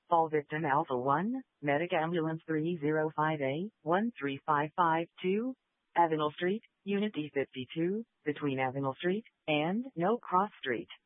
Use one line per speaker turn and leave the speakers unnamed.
Fall victim Alpha 1, Medic Ambulance 305A, 13552, Avenel Street, Unit D52, between Avenel Street and No Cross Street.